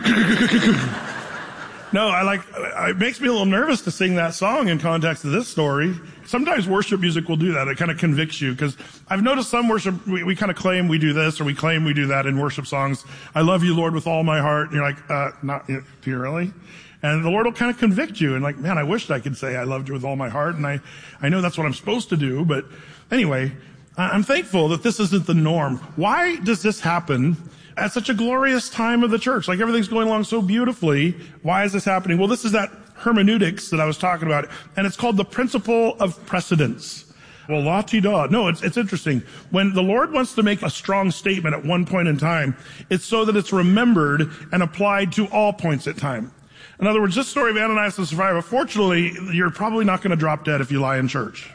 No, I like, it makes me a little nervous to sing that song in context of this story. Sometimes worship music will do that. It kind of convicts you, because I've noticed some worship, we, we kind of claim we do this or we claim we do that in worship songs. I love you, Lord, with all my heart. And you're like, uh, not, do you really? And the Lord will kind of convict you and like, man, I wish I could say I loved you with all my heart. And I, I know that's what I'm supposed to do. But anyway, I'm thankful that this isn't the norm. Why does this happen at such a glorious time of the church? Like everything's going along so beautifully. Why is this happening? Well, this is that hermeneutics that I was talking about. And it's called the principle of precedence. Well, la-ti-da. No, it's, it's interesting. When the Lord wants to make a strong statement at one point in time, it's so that it's remembered and applied to all points in time. In other words, this story of Ananias and Sapphira, fortunately, you're probably not going to drop dead if you lie in church.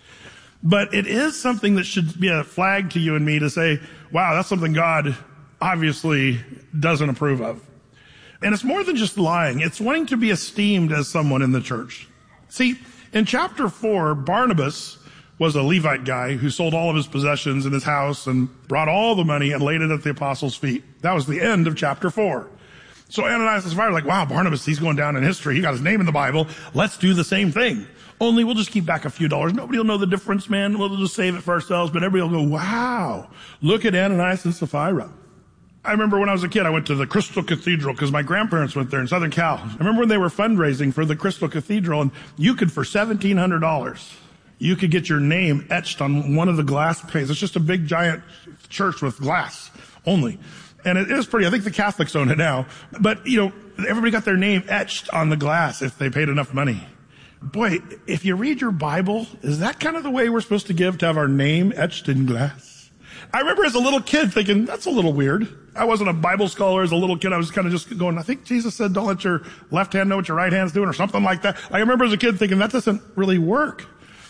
But it is something that should be a flag to you and me to say, wow, that's something God obviously doesn't approve of. And it's more than just lying. It's wanting to be esteemed as someone in the church. See, in chapter four, Barnabas was a Levite guy who sold all of his possessions in his house and brought all the money and laid it at the apostles' feet. That was the end of chapter four. So Ananias and Sapphira are like, wow, Barnabas, he's going down in history. He got his name in the Bible. Let's do the same thing. Only we'll just keep back a few dollars. Nobody will know the difference, man. We'll just save it for ourselves. But everybody will go, wow, look at Ananias and Sapphira. I remember when I was a kid, I went to the Crystal Cathedral because my grandparents went there in Southern Cal. I remember when they were fundraising for the Crystal Cathedral, and you could, for seventeen hundred dollars, you could get your name etched on one of the glass panes. It's just a big, giant church with glass only. And it is pretty. I think the Catholics own it now. But, you know, everybody got their name etched on the glass if they paid enough money. Boy, if you read your Bible, is that kind of the way we're supposed to give, to have our name etched in glass? I remember as a little kid thinking, that's a little weird. I wasn't a Bible scholar as a little kid. I was kind of just going, I think Jesus said, don't let your left hand know what your right hand's doing, or something like that. I remember as a kid thinking, that doesn't really work.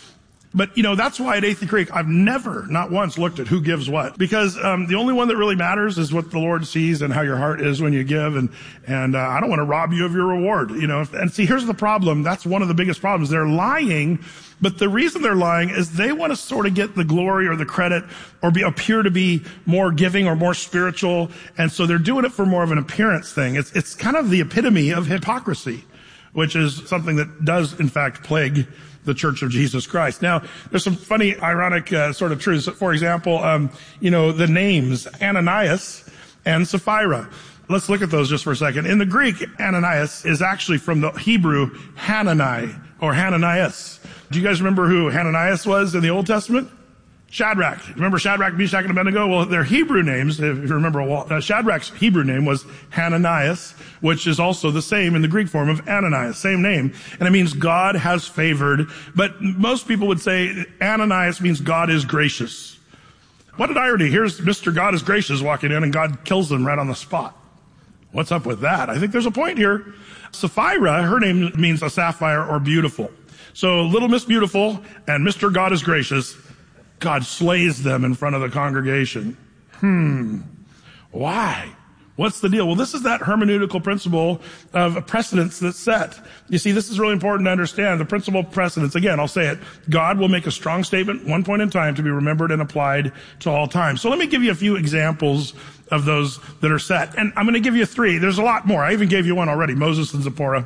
But, you know, that's why at Athey Creek, I've never, not once, looked at who gives what. Because um, the only one that really matters is what the Lord sees and how your heart is when you give. And, and uh, I don't want to rob you of your reward, you know. And see, here's the problem. That's one of the biggest problems. They're lying, but the reason they're lying is they want to sort of get the glory or the credit or be, appear to be more giving or more spiritual. And so they're doing it for more of an appearance thing. It's, it's kind of the epitome of hypocrisy, which is something that does, in fact, plague the Church of Jesus Christ. Now, there's some funny, ironic uh, sort of truths. For example, um, you know, the names Ananias and Sapphira. Let's look at those just for a second. In the Greek, Ananias is actually from the Hebrew Hanani or Hananias. Do you guys remember who Hananias was in the Old Testament? Shadrach. Remember Shadrach, Meshach, and Abednego? Well, their Hebrew names, if you remember, uh, Shadrach's Hebrew name was Hananias, which is also the same in the Greek form of Ananias, same name. And it means God has favored. But most people would say Ananias means God is gracious. What an irony. Here's Mister God is gracious walking in, and God kills them right on the spot. What's up with that? I think there's a point here. Sapphira, her name means a sapphire or beautiful. So Little Miss Beautiful and Mister God is gracious, God slays them in front of the congregation. Hmm. Why? What's the deal? Well, this is that hermeneutical principle of precedence that's set. You see, this is really important to understand. The principle of precedence, again, I'll say it. God will make a strong statement one point in time to be remembered and applied to all time. So let me give you a few examples of those that are set. And I'm going to give you three. There's a lot more. I even gave you one already, Moses and Zipporah.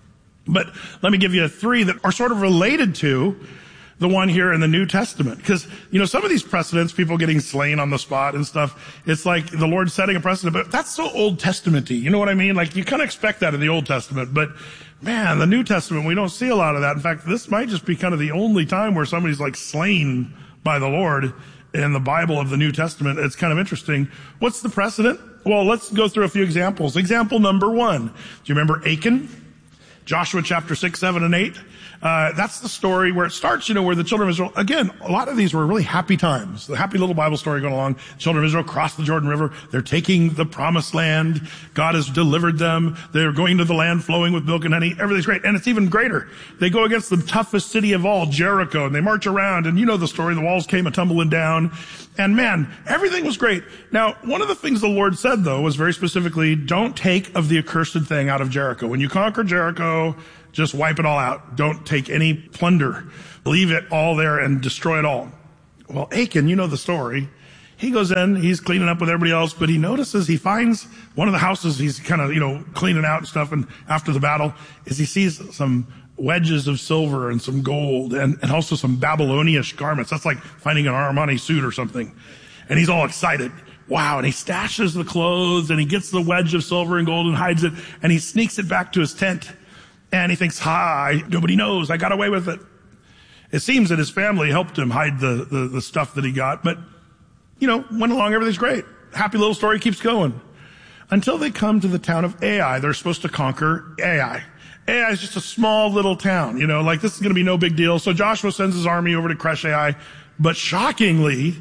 But let me give you three that are sort of related to the one here in the New Testament. Because, you know, some of these precedents, people getting slain on the spot and stuff, it's like the Lord setting a precedent, but that's so Old Testament-y. You know what I mean? Like, you kind of expect that in the Old Testament, but man, the New Testament, we don't see a lot of that. In fact, this might just be kind of the only time where somebody's like slain by the Lord in the Bible of the New Testament. It's kind of interesting. What's the precedent? Well, let's go through a few examples. Example number one. Do you remember Achan? Joshua chapter six, seven, and eight. Uh, that's the story where it starts, you know, where the children of Israel, again, a lot of these were really happy times. The happy little Bible story going along. Children of Israel cross the Jordan River. They're taking the promised land. God has delivered them. They're going to the land flowing with milk and honey. Everything's great. And it's even greater. They go against the toughest city of all, Jericho, and they march around. And you know the story. The walls came a tumbling down. And man, everything was great. Now, one of the things the Lord said, though, was very specifically, don't take of the accursed thing out of Jericho. When you conquer Jericho, just wipe it all out. Don't take any plunder. Leave it all there and destroy it all. Well, Achan, you know the story. He goes in, he's cleaning up with everybody else, but he notices, he finds one of the houses he's kind of, you know, cleaning out and stuff, and after the battle, is he sees some wedges of silver and some gold and, and also some Babylonish garments. That's like finding an Armani suit or something. And he's all excited. Wow. And he stashes the clothes and he gets the wedge of silver and gold and hides it. And he sneaks it back to his tent. And he thinks, ha, I, nobody knows. I got away with it. It seems that his family helped him hide the, the, the stuff that he got. But, you know, went along. Everything's great. Happy little story keeps going. Until they come to the town of Ai. They're supposed to conquer Ai. Ai is just a small little town, you know, like this is going to be no big deal. So Joshua sends his army over to crush Ai. But shockingly,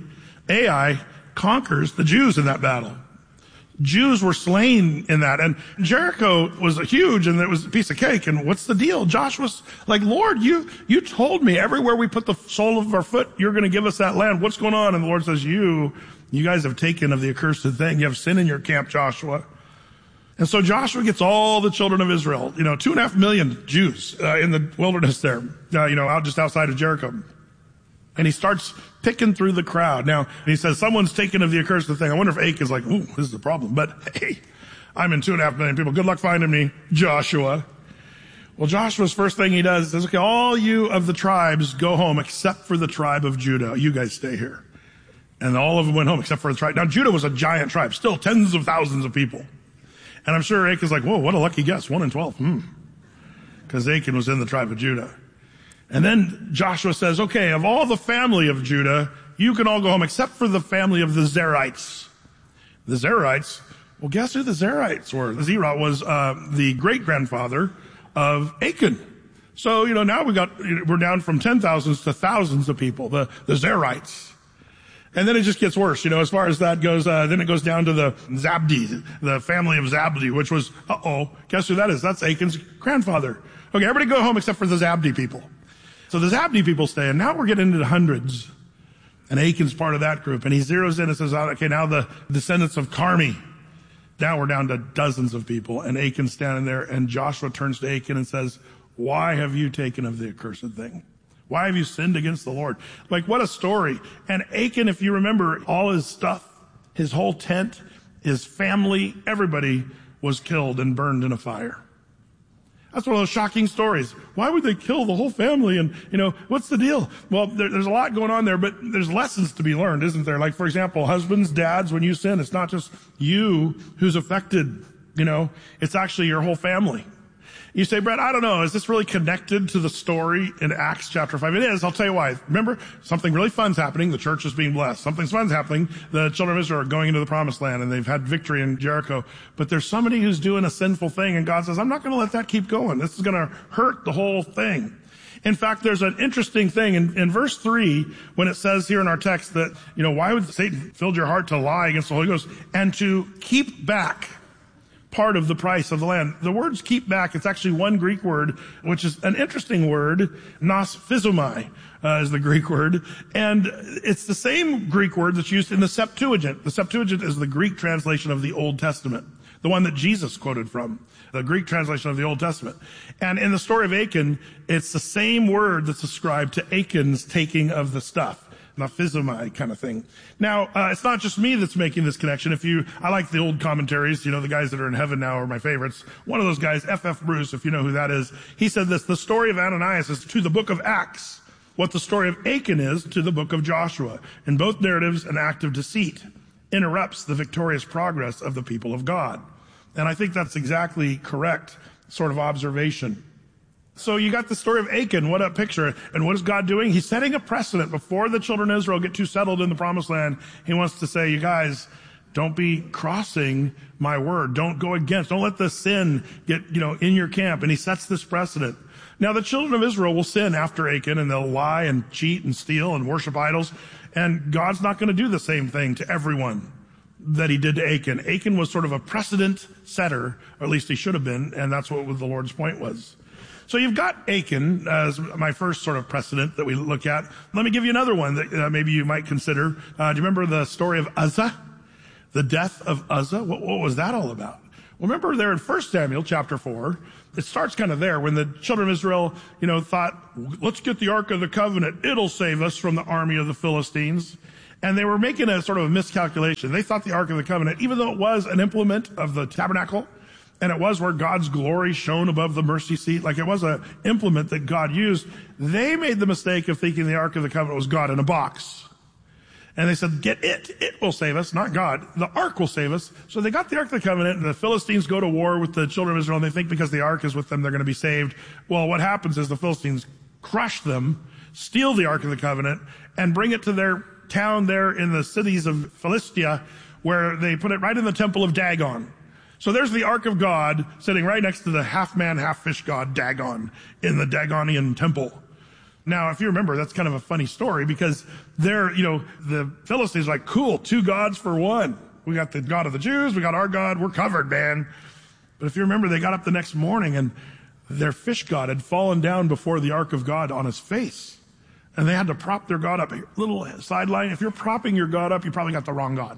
Ai conquers the Jews in that battle. Jews were slain in that. And Jericho was huge and it was a piece of cake. And what's the deal? Joshua's like, Lord, you, you told me everywhere we put the sole of our foot, you're going to give us that land. What's going on? And the Lord says, you, you guys have taken of the accursed thing. You have sin in your camp, Joshua. And so Joshua gets all the children of Israel, you know, two and a half million Jews uh, in the wilderness there, uh, you know, out just outside of Jericho. And he starts picking through the crowd. Now, he says, someone's taken of the accursed thing. I wonder if Achan is like, ooh, this is the problem. But hey, I'm in two and a half million people. Good luck finding me, Joshua. Well, Joshua's first thing he does is, okay, all you of the tribes go home except for the tribe of Judah. You guys stay here. And all of them went home except for the tribe. Now, Judah was a giant tribe, still tens of thousands of people. And I'm sure Achan's like, whoa, what a lucky guess, one in twelve. Hmm. Because Achan was in the tribe of Judah. And then Joshua says, okay, of all the family of Judah, you can all go home except for the family of the Zerites. The Zerites, well, guess who the Zerites were? Zerah was uh, the great-grandfather of Achan. So, you know, now we got, we're down from ten thousands to thousands of people, the, the Zerites. And then it just gets worse, you know, as far as that goes. Uh, then it goes down to the Zabdi, the family of Zabdi, which was, uh-oh, guess who that is? That's Achan's grandfather. Okay, everybody go home except for the Zabdi people. So the Zabdi people stay, and now we're getting into the hundreds. And Achan's part of that group. And he zeroes in and says, okay, now the descendants of Carmi. Now we're down to dozens of people. And Achan's standing there, and Joshua turns to Achan and says, why have you taken of the accursed thing? Why have you sinned against the Lord? Like, what a story. And Achan, if you remember, all his stuff, his whole tent, his family, everybody was killed and burned in a fire. That's one of those shocking stories. Why would they kill the whole family? And, you know, what's the deal? Well, there, there's a lot going on there, but there's lessons to be learned, isn't there? Like, for example, husbands, dads, when you sin, it's not just you who's affected, you know, it's actually your whole family. You say, Brett, I don't know, is this really connected to the story in Acts chapter five? It is. I'll tell you why. Remember, something really fun's happening. The church is being blessed. Something fun's happening. The children of Israel are going into the promised land, and they've had victory in Jericho. But there's somebody who's doing a sinful thing, and God says, I'm not going to let that keep going. This is going to hurt the whole thing. In fact, there's an interesting thing in, in verse three, when it says here in our text that, you know, why would Satan fill your heart to lie against the Holy Ghost and to keep back part of the price of the land? The words keep back, it's actually one Greek word, which is an interesting word. Nos physomai uh, is the Greek word. And it's the same Greek word that's used in the Septuagint. The Septuagint is the Greek translation of the Old Testament, the one that Jesus quoted from, the Greek translation of the Old Testament. And in the story of Achan, it's the same word that's ascribed to Achan's taking of the stuff. Naphizomai kind of thing. Now, uh, it's not just me that's making this connection. If you, I like the old commentaries, you know, the guys that are in heaven now are my favorites. One of those guys, F F Bruce, if you know who that is, he said this, the story of Ananias is to the book of Acts what the story of Achan is to the book of Joshua. In both narratives, an act of deceit interrupts the victorious progress of the people of God. And I think that's exactly correct sort of observation. So you got the story of Achan. What a picture. And what is God doing? He's setting a precedent before the children of Israel get too settled in the promised land. He wants to say, you guys, don't be crossing my word. Don't go against. Don't let the sin get, you know, in your camp. And he sets this precedent. Now the children of Israel will sin after Achan, and they'll lie and cheat and steal and worship idols. And God's not going to do the same thing to everyone that he did to Achan. Achan was sort of a precedent setter, or at least he should have been. And that's what the Lord's point was. So you've got Achan as my first sort of precedent that we look at. Let me give you another one that uh, maybe you might consider. Uh, do you remember the story of Uzzah? The death of Uzzah? What, what was that all about? Well, remember there in First Samuel chapter four, it starts kind of there when the children of Israel, you know, thought, let's get the Ark of the Covenant. It'll save us from the army of the Philistines. And they were making a sort of a miscalculation. They thought the Ark of the Covenant, even though it was an implement of the tabernacle, and it was where God's glory shone above the mercy seat, like it was an implement that God used, they made the mistake of thinking the Ark of the Covenant was God in a box. And they said, get it. It will save us, not God. The Ark will save us. So they got the Ark of the Covenant, and the Philistines go to war with the children of Israel, and they think because the Ark is with them, they're going to be saved. Well, what happens is the Philistines crush them, steal the Ark of the Covenant, and bring it to their town there in the cities of Philistia, where they put it right in the temple of Dagon. So there's the Ark of God sitting right next to the half-man, half-fish god Dagon in the Dagonian temple. Now, if you remember, that's kind of a funny story because they're, you know, the Philistines are like, cool, two gods for one. We got the God of the Jews, we got our God, we're covered, man. But if you remember, they got up the next morning and their fish god had fallen down before the Ark of God on his face. And they had to prop their God up. A little sideline, if you're propping your God up, you probably got the wrong God.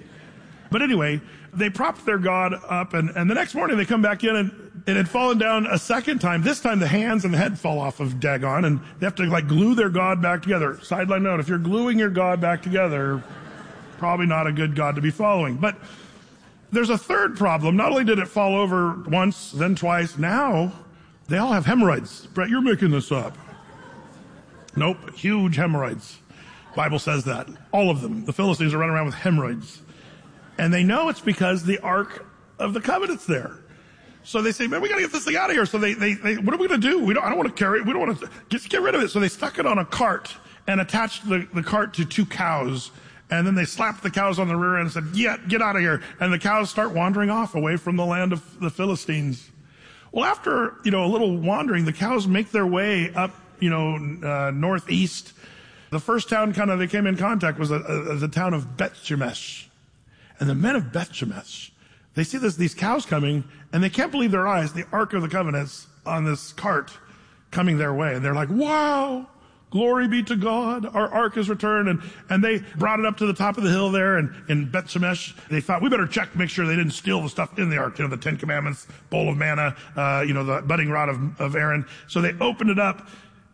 But anyway, they propped their God up, and, and the next morning they come back in, and it had fallen down a second time. This time the hands and the head fall off of Dagon, and they have to like glue their God back together. Sideline note, if you're gluing your God back together, probably not a good God to be following. But there's a third problem. Not only did it fall over once, then twice, now they all have hemorrhoids. Brett, you're making this up. Nope, huge hemorrhoids. Bible says that. All of them. The Philistines are running around with hemorrhoids. And they know it's because the Ark of the Covenant's there. So they say, man, we gotta get this thing out of here. So they, they, they what are we gonna do? We don't, I don't want to carry it. We don't want to, just get rid of it. So they stuck it on a cart and attached the, the cart to two cows. And then they slapped the cows on the rear end and said, yeah, get out of here. And the cows start wandering off away from the land of the Philistines. Well, after, you know, a little wandering, the cows make their way up, you know, uh, northeast. The first town kind of they came in contact was a, a, the town of Beth-Shemesh. And the men of Beth-Shemesh, they see this, these cows coming, and they can't believe their eyes. The Ark of the Covenant's on this cart coming their way. And they're like, wow, glory be to God. Our Ark is returned. And, and they brought it up to the top of the hill there and in Beth-Shemesh. They thought, we better check to make sure they didn't steal the stuff in the Ark. You know, the Ten Commandments, bowl of manna, uh, you know, the budding rod of, of Aaron. So they opened it up,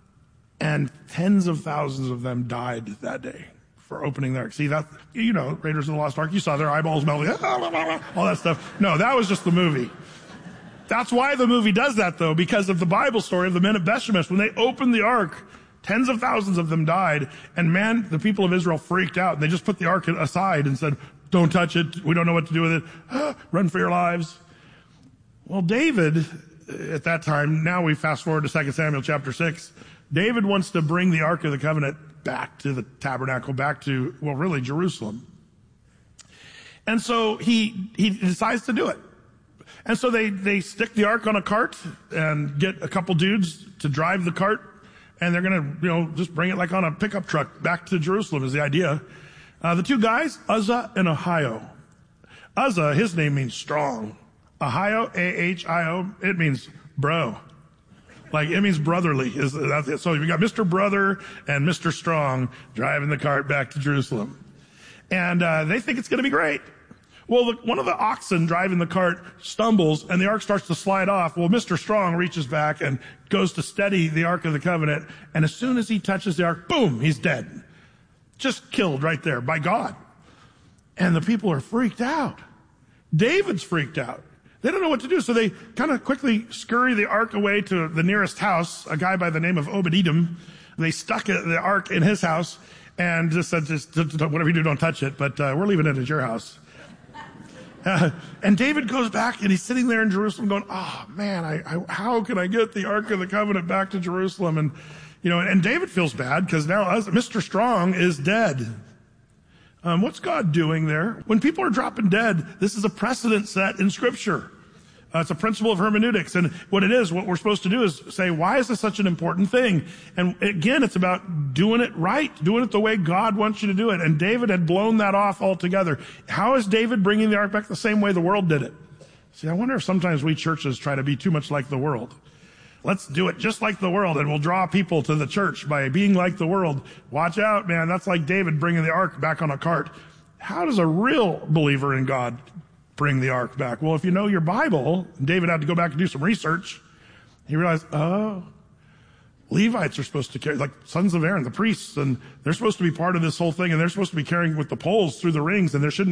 and tens of thousands of them died that day. For opening there. See that, you know, Raiders of the Lost Ark, you saw their eyeballs melting, all that stuff. No, that was just the movie. That's why the movie does that though, because of the Bible story of the men of Beth-Shemesh. When they opened the Ark, tens of thousands of them died, and man, the people of Israel freaked out. They just put the Ark aside and said, don't touch it, we don't know what to do with it, run for your lives. Well, David, at that time, now we fast forward to Second Samuel chapter six, David wants to bring the Ark of the Covenant back to the tabernacle, back to, well, really Jerusalem. And so he, he decides to do it. And so they, they stick the Ark on a cart and get a couple dudes to drive the cart, and they're gonna, you know, just bring it like on a pickup truck back to Jerusalem is the idea. Uh, the two guys, Uzzah and Ahio. Uzzah, his name means strong. Ahio, A H I O, it means bro. Like, it means brotherly. Is that's it. So you got Mister Brother and Mister Strong driving the cart back to Jerusalem. And uh, they think it's going to be great. Well, the, one of the oxen driving the cart stumbles, and the Ark starts to slide off. Well, Mister Strong reaches back and goes to steady the Ark of the Covenant. And as soon as he touches the Ark, boom, he's dead. Just killed right there by God. And the people are freaked out. David's freaked out. They don't know what to do, so they kind of quickly scurry the Ark away to the nearest house, a guy by the name of Obed-Edom. They stuck the Ark in his house and just said, just, whatever you do, don't touch it, but uh, we're leaving it at your house. Uh, and David goes back, and he's sitting there in Jerusalem going, oh, man, I, I, how can I get the Ark of the Covenant back to Jerusalem? And, you know, and David feels bad because now us, Mister Strong is dead. Um, what's God doing there? When people are dropping dead, this is a precedent set in Scripture. Uh, it's a principle of hermeneutics. And what it is, what we're supposed to do is say, why is this such an important thing? And again, it's about doing it right, doing it the way God wants you to do it. And David had blown that off altogether. How is David bringing the Ark back? The same way the world did it. See, I wonder if sometimes we churches try to be too much like the world. let's do it just like the world and we'll draw people to the church by being like the world. Watch out, man. That's like David bringing the ark back on a cart. How does a real believer in God bring the ark back? Well, if you know your Bible, David had to go back and do some research. He realized, oh, Levites are supposed to carry, like sons of Aaron, the priests, and they're supposed to be part of this whole thing, and they're supposed to be carrying with the poles through the rings, and there shouldn't